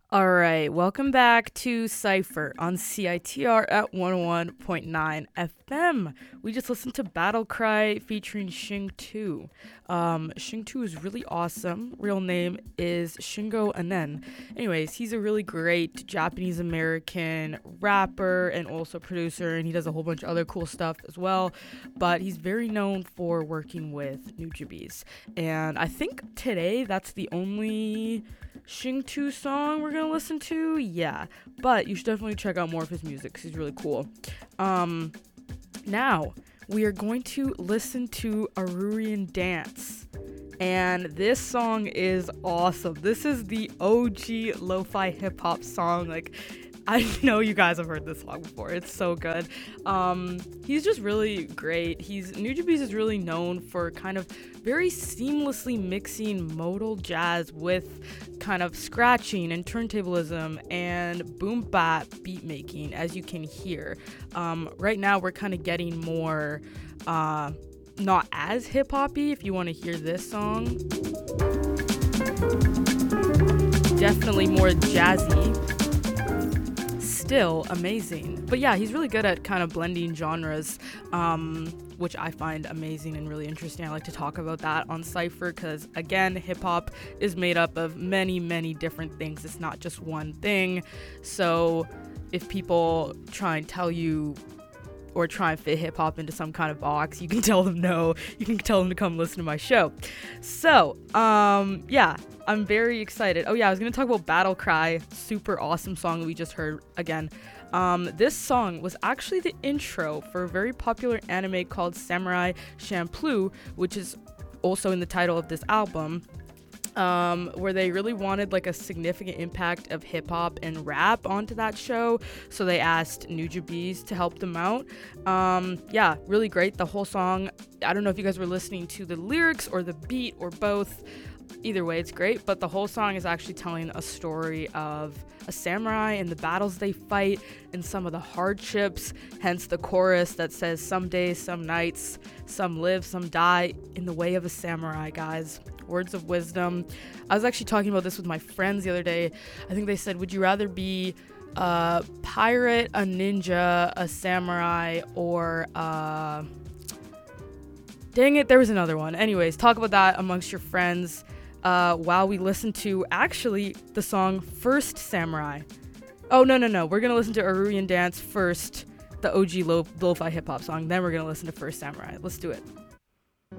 All right, welcome back to Cypher on CITR at 101.9 FM. We just listened to Battle Cry featuring Shing Tu. Shing Tu is really awesome. Real name is Shingo Anen. Anyways, he's a really great Japanese American rapper and also producer, and he does a whole bunch of other cool stuff as well. But he's very known for working with Nujabes. And I think today that's the only Shing Tu song we're gonna listen to. Yeah, but you should definitely check out more of his music because he's really cool. Now we are going to listen to Aruyan Dance, and this song is awesome. This is the OG lo-fi hip hop song. Like, I know you guys have heard this song before. It's so good. He's just really great. Nujabes is really known for kind of very seamlessly mixing modal jazz with kind of scratching and turntablism and boom bap beat making, as you can hear. Right now we're kind of getting more not as hip hoppy. If you want to hear this song, definitely more jazzy, still amazing. But yeah, he's really good at kind of blending genres, which I find amazing and really interesting. I like to talk about that on Cypher because, again, hip-hop is made up of many, many different things. It's not just one thing. So if people try and tell you or try and fit hip-hop into some kind of box, you can tell them no. You can tell them to come listen to my show. So, yeah, I'm very excited. Oh yeah, I was going to talk about Battle Cry, super awesome song that we just heard again. This song was actually the intro for a very popular anime called Samurai Champloo, which is also in the title of this album. Where they really wanted like a significant impact of hip hop and rap onto that show, so they asked Nujabes to help them out. Yeah, really great. The whole song, I don't know if you guys were listening to the lyrics or the beat or both. Either way, it's great, but the whole song is actually telling a story of a samurai and the battles they fight and some of the hardships, hence the chorus that says, "Some days, some nights, some live, some die in the way of a samurai," guys. Words of wisdom. I was actually talking about this with my friends the other day. I think they said, would you rather be a pirate, a ninja, a samurai, or dang it, there was another one. Anyways, talk about that amongst your friends while we listen to actually the song First Samurai. Oh, no. We're going to listen to Aruyan Dance first, the OG lo-fi hip hop song. Then we're going to listen to First Samurai. Let's do it.